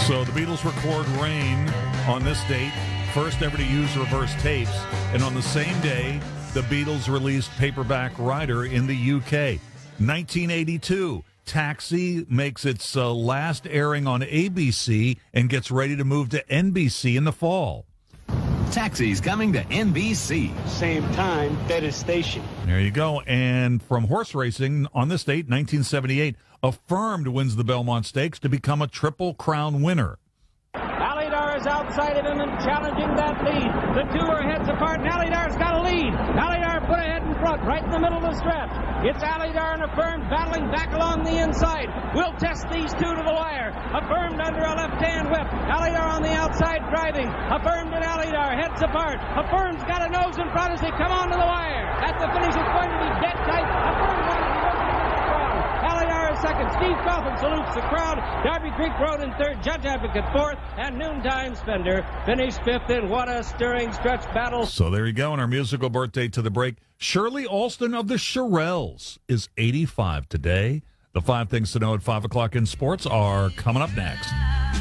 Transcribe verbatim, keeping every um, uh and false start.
So the Beatles record Rain on this date, first ever to use reverse tapes, and on the same day, the Beatles released Paperback Writer in the U K. nineteen eighty-two, Taxi makes its uh, last airing on A B C and gets ready to move to N B C in the fall. Taxi's coming to N B C. Same time, better station. There you go. And from horse racing, on this date, nineteen seventy-eight, Affirmed wins the Belmont Stakes to become a Triple Crown winner. Alydar is outside of him and challenging that lead. The two are heads apart, and Alydar's got a lead. Alydar put ahead in front, right in the middle of the stretch. It's Alydar and Affirmed battling back along the inside. We'll test these two to the wire. Affirmed under a left-hand whip. Alydar on the outside driving. Affirmed and Alydar heads apart. Affirmed's got a nose in front as they come onto the wire. At the finish, it's going to be dead tight. Affirmed wins the crowd. Alydar is second. Steve Coffin salutes the crowd. Darby Creek Road in third. Judge Advocate fourth. And Noontime Spender finished fifth in what a stirring stretch battle. So there you go. On our musical birthday to the break, Shirley Alston of the Shirelles is eighty-five today. The five things to know at five o'clock in sports are coming up next.